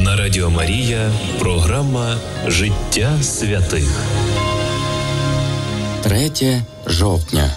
На Радіо Марія програма «Життя святих». 3 жовтня.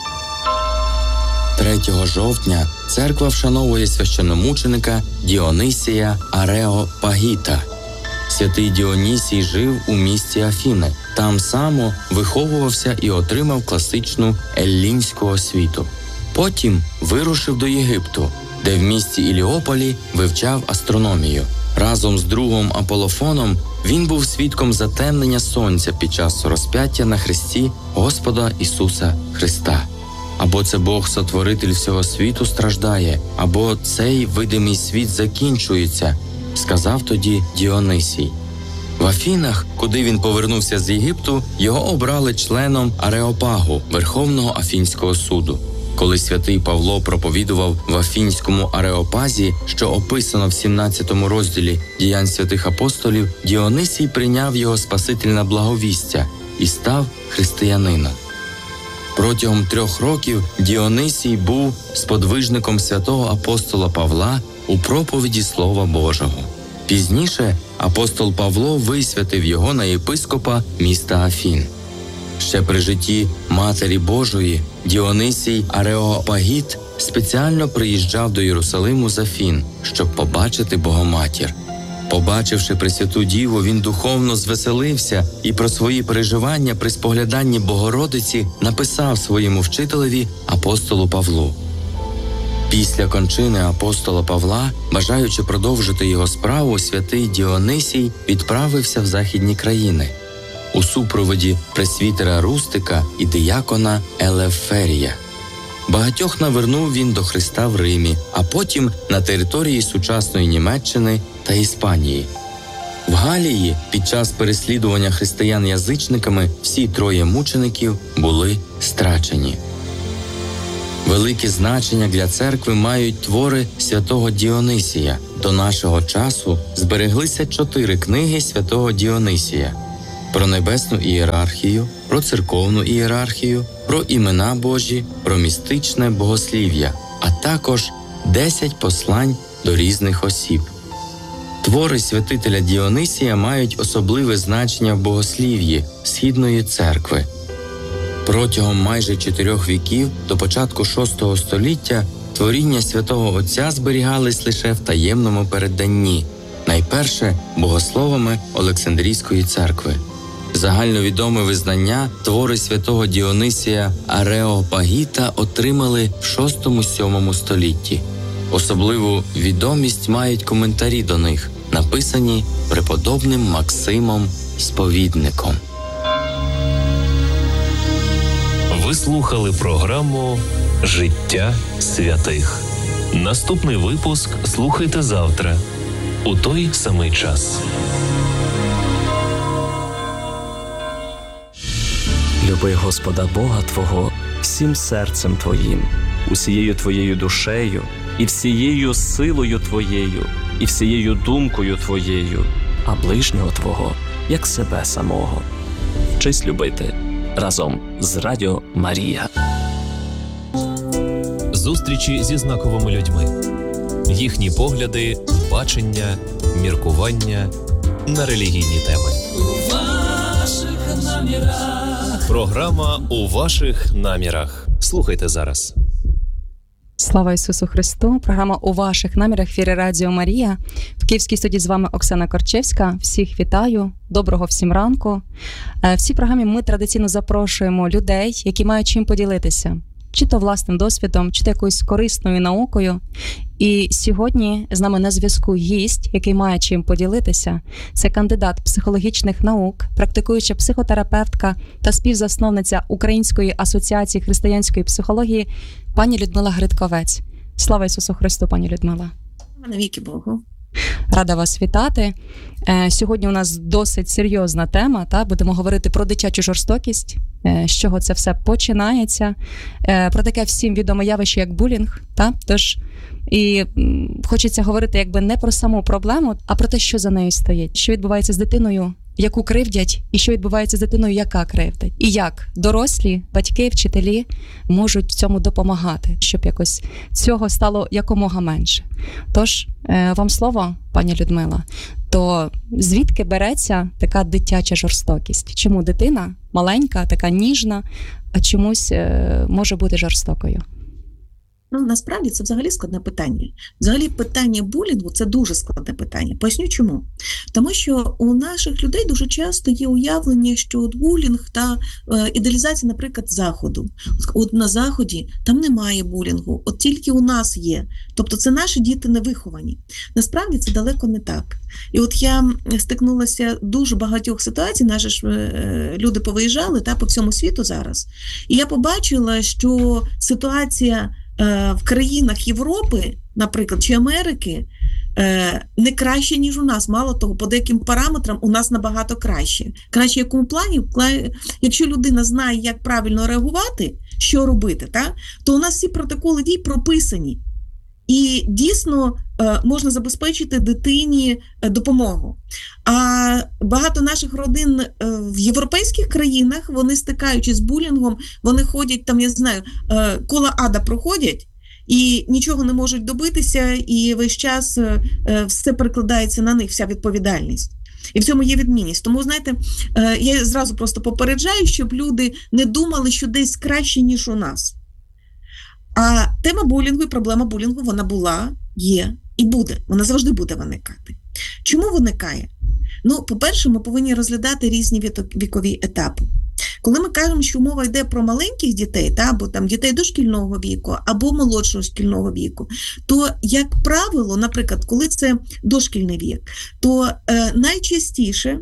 3 жовтня церква вшановує священномученика Діонисія Ареопагіта. Святий Діонісій жив у місті Афіни. Там само виховувався і отримав класичну еллінську освіту. Потім вирушив до Єгипту, де в місті Іліополі вивчав астрономію. Разом з другом Аполофоном він був свідком затемнення сонця під час розп'яття на хресті Господа Ісуса Христа. Або це Бог-сотворитель всього світу страждає, або цей видимий світ закінчується, сказав тоді Діонисій. В Афінах, куди він повернувся з Єгипту, його обрали членом Ареопагу, Верховного Афінського суду. Коли святий Павло проповідував в Афінському Ареопазі, що описано в 17 розділі «Діянь святих апостолів», Діонисій прийняв його спасительне благовістя і став християнином. Протягом 3 років Діонисій був сподвижником святого апостола Павла у проповіді Слова Божого. Пізніше апостол Павло висвятив його на єпископа міста Афін. Ще при житті Матері Божої Діонисій Ареопагіт спеціально приїжджав до Єрусалиму з Афін, щоб побачити Богоматір. Побачивши Пресвяту Діву, він духовно звеселився і про свої переживання при спогляданні Богородиці написав своєму вчителеві апостолу Павлу. Після кончини апостола Павла, бажаючи продовжити його справу, святий Діонисій відправився в західні країни у супроводі пресвітера Рустика і диякона Елеферія. Багатьох навернув він до Христа в Римі, а потім на території сучасної Німеччини та Іспанії. В Галії під час переслідування християн язичниками всі 3 мучеників були страчені. Велике значення для церкви мають твори святого Діонисія. До нашого часу збереглися 4 книги святого Діонисія: про небесну ієрархію, про церковну ієрархію, про імена Божі, про містичне богослів'я, а також 10 послань до різних осіб. Твори святителя Діонисія мають особливе значення в богослів'ї Східної церкви. Протягом майже 4 віків до початку 6 століття творіння святого Отця зберігались лише в таємному передданні, найперше богословами Олександрійської церкви. Загальновідоме визнання твори святого Діонисія Ареопагіта отримали в 6-7 столітті. Особливу відомість мають коментарі до них, написані преподобним Максимом Сповідником. Ви слухали програму «Життя святих». Наступний випуск слухайте завтра, у той самий час. Люби Господа Бога твого всім серцем твоїм, усією твоєю душею, і всією силою твоєю, і всією думкою твоєю, а ближнього твого, як себе самого. Вчись любити разом з Радіо Марія. Зустрічі зі знаковими людьми. Їхні погляди, бачення, міркування на релігійні теми. У ваших намірах. Програма «У ваших намірах». Слухайте зараз. Слава Ісусу Христу! Програма «У ваших намірах» в ефірі Радіо Марія. В Київській студії з вами Оксана Корчевська. Всіх вітаю. Доброго всім ранку. В цій програмі ми традиційно запрошуємо людей, які мають чим поділитися. Чи то власним досвідом, чи то якоюсь корисною наукою. І сьогодні з нами на зв'язку гість, який має чим поділитися. Це кандидат психологічних наук, практикуюча психотерапевтка та співзасновниця Української асоціації християнської психології пані Людмила Гридковець. Слава Ісусу Христу, пані Людмила! Навіки Богу! Рада вас вітати. Сьогодні у нас досить серйозна тема. Будемо говорити про дитячу жорстокість, з чого це все починається, про таке всім відоме явище, як булінг. Тож і хочеться говорити якби не про саму проблему, а про те, що за нею стоїть. Що відбувається з дитиною яку кривдять, і що відбувається з дитиною, яка кривдять. І як дорослі, батьки, вчителі можуть в цьому допомагати, щоб якось цього стало якомога менше. Тож, вам слово, пані Людмила, то звідки береться така дитяча жорстокість? Чому дитина маленька, така ніжна, а чомусь може бути жорстокою? Насправді це взагалі складне питання. Взагалі питання булінгу – це дуже складне питання. Поясню чому. Тому що у наших людей дуже часто є уявлення, що от булінг та ідеалізація, наприклад, Заходу. От на Заході там немає булінгу, от тільки у нас є. Тобто це наші діти не виховані. Насправді це далеко не так. І от я стикнулася дуже багатьох ситуацій, наші ж люди повиїжджали по всьому світу зараз. І я побачила, що ситуація в країнах Європи, наприклад, чи Америки, не краще, ніж у нас. Мало того, по деяким параметрам у нас набагато краще. Краще в якому плані? Якщо людина знає, як правильно реагувати, що робити, то у нас всі протоколи дій прописані. І дійсно можна забезпечити дитині допомогу. А багато наших родин в європейських країнах, вони стикаючись з булінгом, вони ходять там, я знаю, коло ада проходять і нічого не можуть добитися, і весь час все перекладається на них, вся відповідальність. І в цьому є відмінність. Тому, знаєте, я зразу просто попереджаю, щоб люди не думали, що десь краще, ніж у нас. А тема булінгу і проблема булінгу, вона була, є і буде. Вона завжди буде виникати. Чому виникає? По-перше, ми повинні розглядати різні вікові етапи. Коли ми кажемо, що мова йде про маленьких дітей, або там дітей дошкільного віку, або молодшого шкільного віку, то, як правило, наприклад, коли це дошкільний вік, то найчастіше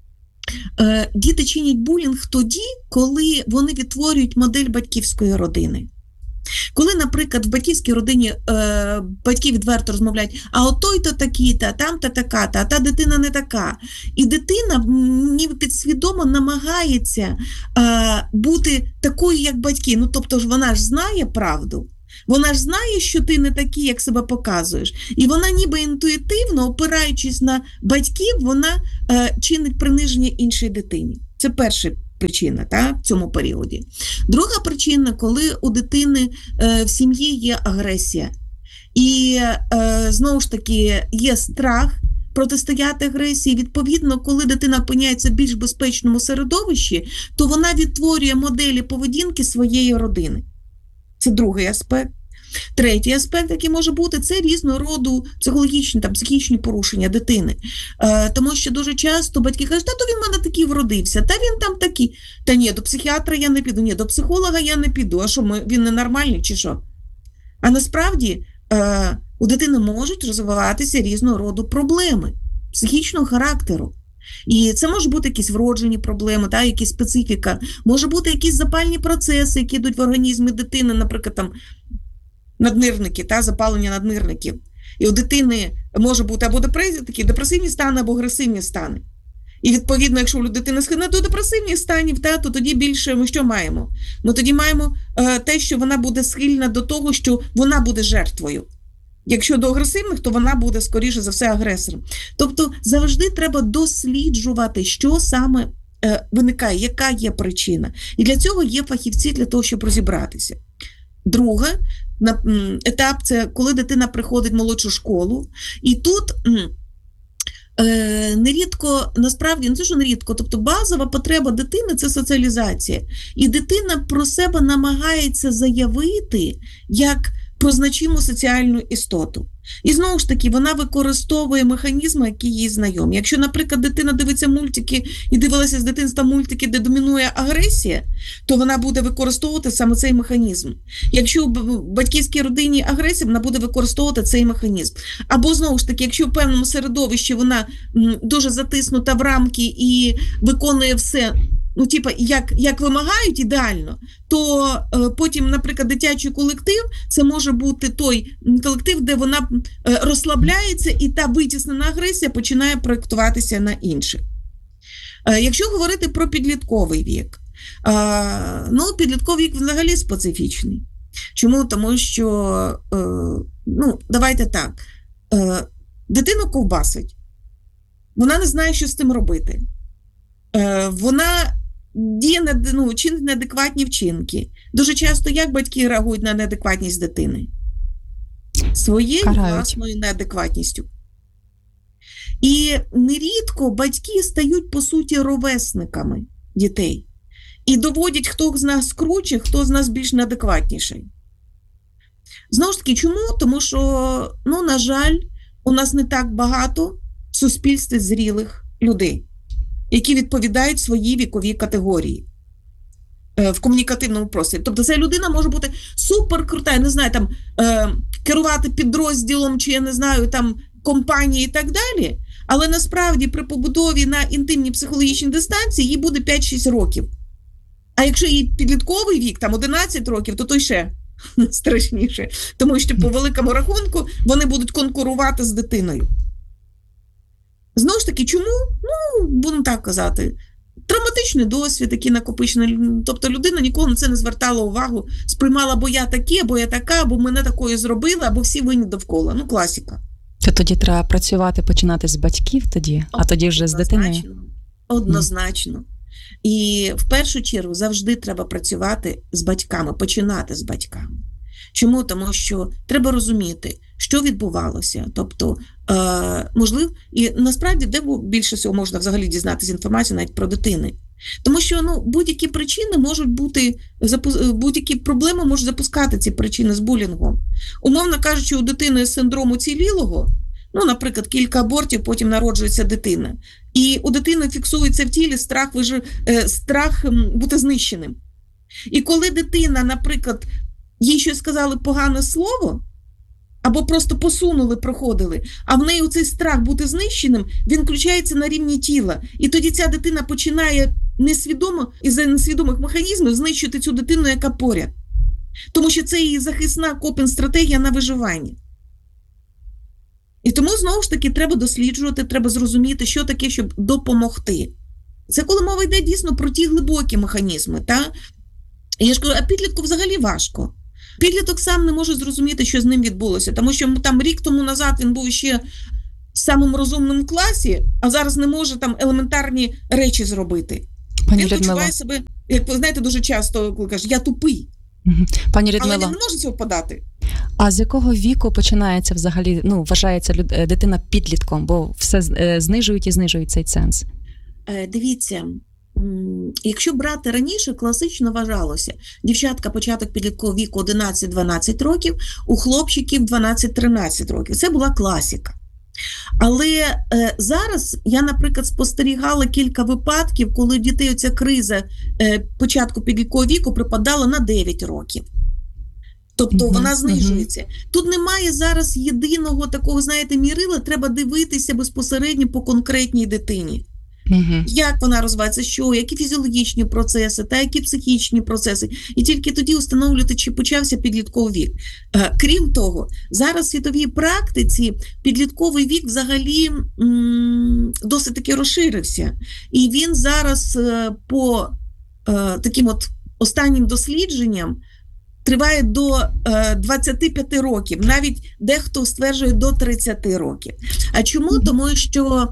діти чинять булінг тоді, коли вони відтворюють модель батьківської родини. Коли, наприклад, в батьківській родині батьки відверто розмовляють, а от той-то такий-то, там-то така-то, а та дитина не така. І дитина ніби підсвідомо намагається бути такою, як батьки. Тобто ж вона ж знає правду, вона ж знає, що ти не такий, як себе показуєш. І вона ніби інтуїтивно, опираючись на батьків, вона чинить приниження іншій дитині. Це перший причина в цьому періоді. Друга причина, коли у дитини в сім'ї є агресія. І, знову ж таки, є страх протистояти агресії. Відповідно, коли дитина опиняється в більш безпечному середовищі, то вона відтворює моделі поведінки своєї родини. Це другий аспект. Третій аспект, який може бути, це різного роду психологічні, психічні порушення дитини. Тому що дуже часто батьки кажуть, то він в мене такий вродився, та він там такий. Та ні, до психіатра я не піду, ні, до психолога я не піду. А що, він ненормальний чи що? А насправді у дитини можуть розвиватися різного роду проблеми психічного характеру. І це може бути якісь вроджені проблеми, якісь специфіка. Може бути якісь запальні процеси, які йдуть в організмі дитини, наприклад, наднирники, запалення наднирників. І у дитини може бути або такі депресивні стани, або агресивні стани. І відповідно, якщо у дитини схильна до депресивних станів, то тоді більше ми що маємо? Ми тоді маємо те, що вона буде схильна до того, що вона буде жертвою. Якщо до агресивних, то вона буде, скоріше за все, агресором. Тобто завжди треба досліджувати, що саме виникає, яка є причина. І для цього є фахівці, для того, щоб розібратися. Другий етап – це коли дитина приходить в молодшу школу. І тут нерідко, насправді, не те, що нерідко, тобто базова потреба дитини – це соціалізація. І дитина про себе намагається заявити як про значиму соціальну істоту. І знову ж таки, вона використовує механізми, які їй знайомі. Якщо, наприклад, дитина дивиться мультики і дивилася з дитинства мультики, де домінує агресія, то вона буде використовувати саме цей механізм. Якщо в батьківській родині агресія, вона буде використовувати цей механізм. Або, знову ж таки, якщо в певному середовищі вона дуже затиснута в рамки і виконує все, як вимагають ідеально, то потім, наприклад, дитячий колектив, це може бути той колектив, де вона розслабляється і та витіснена агресія починає проєктуватися на інших. Якщо говорити про підлітковий вік, підлітковий вік взагалі специфічний. Чому? Тому що, давайте так, дитину ковбасить, вона не знає, що з тим робити. вона діє чинить неадекватні вчинки. Дуже часто як батьки реагують на неадекватність дитини? Своєю Карають. власною неадекватністю. І нерідко батьки стають, по суті, ровесниками дітей. І доводять, хто з нас круче, хто з нас більш неадекватніший. Знову ж таки, чому? Тому що, на жаль, у нас не так багато в суспільстві зрілих людей, які відповідають своїй віковій категорії в комунікативному просторі. Тобто ця людина може бути суперкрута, я не знаю, там, керувати підрозділом, чи, я не знаю, там, компанії і так далі, але насправді при побудові на інтимній психологічній дистанції їй буде 5-6 років. А якщо їй підлітковий вік, там 11 років, то ще страшніше. Тому що по великому рахунку вони будуть конкурувати з дитиною. Знову ж таки, чому? Будемо так казати, травматичний досвід, який накопичений. Тобто людина ніколи на це не звертала увагу, сприймала, або я такий, або я така, або мене такою зробили, або всі винні довкола. Класика. То тоді треба працювати, починати з батьків тоді, а тоді вже з дитиною? Однозначно. І в першу чергу завжди треба працювати з батьками, починати з батьками. Чому? Тому що треба розуміти, що відбувалося. Тобто, можливо, і насправді, де більше всього можна взагалі дізнатися інформацію навіть про дитини. Тому що будь-які причини можуть бути, будь-які проблеми можуть запускати ці причини з булінгом. Умовно кажучи, у дитини з синдрому цілілого, наприклад, кілька абортів, потім народжується дитина. І у дитини фіксується в тілі страх бути знищеним. І коли дитина, наприклад, їй щось сказали погане слово, або просто посунули, проходили, а в неї цей страх бути знищеним, він включається на рівні тіла. І тоді ця дитина починає несвідомо, із-за несвідомих механізмів знищити цю дитину, яка поряд. Тому що це її захисна копінг-стратегія на виживання. І тому, знову ж таки, треба досліджувати, треба зрозуміти, що таке, щоб допомогти. Це коли мова йде дійсно про ті глибокі механізми. І я ж кажу, а підлітку взагалі важко. Підліток сам не може зрозуміти, що з ним відбулося, тому що там рік тому назад він був ще самим розумним в класі, а зараз не може там елементарні речі зробити. Пані Він Людмила. почуває себе, як ви знаєте, дуже часто, коли каже, я тупий. Пані Але Людмила, він не може цього подати. а з якого віку починається взагалі, вважається дитина підлітком, бо все знижують і знижують цей ценз? Дивіться, якщо брати раніше, класично вважалося, дівчатка початок підліткового віку 11-12 років, у хлопчиків 12-13 років. Це була класика. Але зараз я, наприклад, спостерігала кілька випадків, коли у дітей оця криза початку підліткового віку припадала на 9 років. Тобто вона знижується. Тут немає зараз єдиного такого, знаєте, мірила, треба дивитися безпосередньо по конкретній дитині. Як вона розвивається, які фізіологічні процеси, які психічні процеси. І тільки тоді встановлювати, чи почався підлітковий вік. Крім того, зараз в світовій практиці підлітковий вік взагалі досить таки розширився. І він зараз по таким останнім дослідженням триває до 25 років, навіть дехто стверджує до 30 років. А чому? Тому що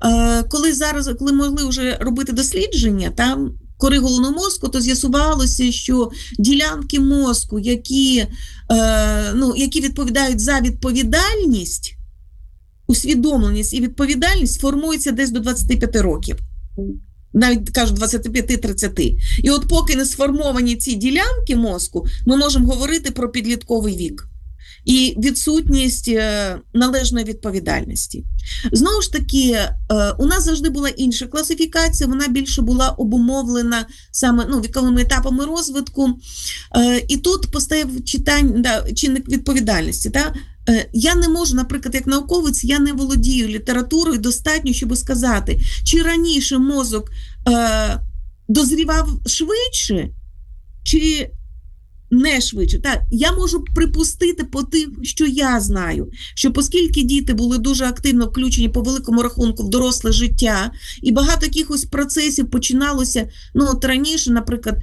коли могли вже робити дослідження, кори головного мозку, то з'ясувалося, що ділянки мозку, які відповідають за відповідальність, усвідомленість і відповідальність, формуються десь до 25 років. Навіть, кажуть, 25-30. І от поки не сформовані ці ділянки мозку, ми можемо говорити про підлітковий вік і відсутність належної відповідальності. Знову ж таки, у нас завжди була інша класифікація, вона більше була обумовлена саме віковими етапами розвитку. І тут постає чинник відповідальності. Я не можу, наприклад, як науковець, я не володію літературою достатньо, щоб сказати, чи раніше мозок дозрівав швидше, чи не швидше. Я можу припустити по тим, що я знаю, що оскільки діти були дуже активно включені по великому рахунку в доросле життя, і багато якихось процесів починалося, раніше, наприклад,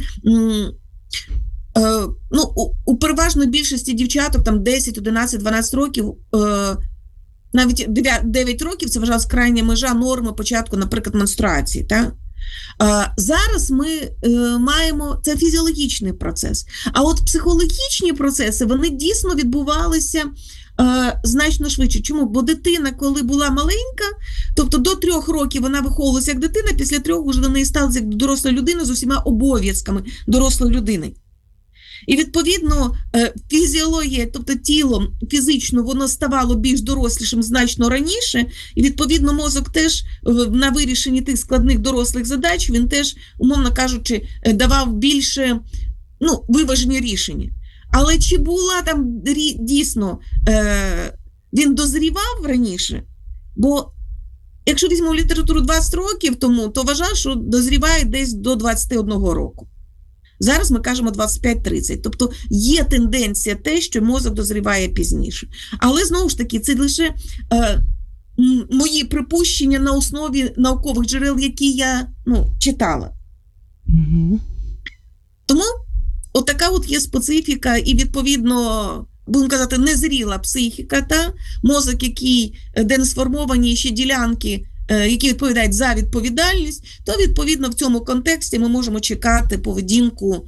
у переважної більшості дівчаток, там 10, 11, 12 років, навіть 9 років, це вважалась крайня межа норми початку, наприклад, менструації, Зараз ми маємо, це фізіологічний процес. А от психологічні процеси, вони дійсно відбувалися значно швидше. Чому? Бо дитина, коли була маленька, тобто до 3 років вона виховувалася як дитина, після 3 вже до неї сталася як доросла людина з усіма обов'язками дорослої людини. І, відповідно, фізіологія, тобто тіло фізично, воно ставало більш дорослішим значно раніше, і, відповідно, мозок теж на вирішенні тих складних дорослих задач, він теж, умовно кажучи, давав більше, виважені рішення. Але чи була там дійсно, він дозрівав раніше? Бо якщо візьмемо літературу 20 років тому, то вважав, що дозріває десь до 21 року. Зараз ми кажемо 25-30. Тобто є тенденція те, що мозок дозріває пізніше. Але, знову ж таки, це лише мої припущення на основі наукових джерел, які я читала. Угу. Тому отака от є специфіка і, відповідно, будемо казати, незріла психіка, та мозок, де не сформовані ще ділянки, які відповідають за відповідальність, то, відповідно, в цьому контексті ми можемо чекати поведінку,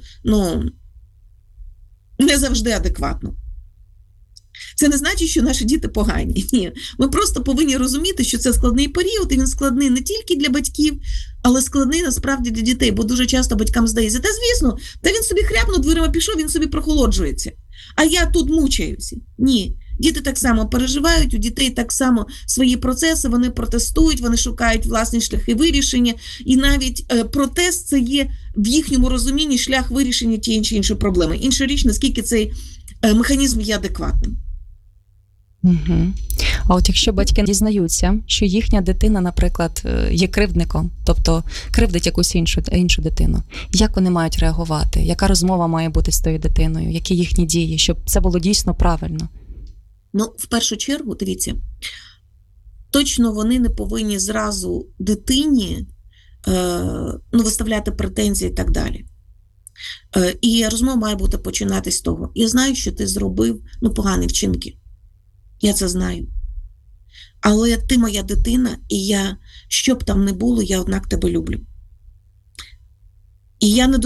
не завжди адекватну. Це не значить, що наші діти погані. Ні. Ми просто повинні розуміти, що це складний період, і він складний не тільки для батьків, але складний насправді для дітей, бо дуже часто батькам здається, та звісно, він собі хряпнув дверима пішов, він собі прохолоджується. А я тут мучаюся. Ні. Діти так само переживають, у дітей так само свої процеси, вони протестують, вони шукають власні шляхи вирішення, і навіть протест – це є в їхньому розумінні шлях вирішення тієї чи іншої проблеми. Інша річ, наскільки цей механізм є адекватним. Угу. А от якщо батьки дізнаються, що їхня дитина, наприклад, є кривдником, тобто кривдить якусь іншу дитину, як вони мають реагувати? Яка розмова має бути з тою дитиною? Які їхні дії, щоб це було дійсно правильно? В першу чергу, дивіться, точно вони не повинні зразу дитині виставляти претензії і так далі. І розмова має бути починатись з того. Я знаю, що ти зробив погані вчинки. Я це знаю. Але ти моя дитина, і я, що б там не було, я однак тебе люблю. І я не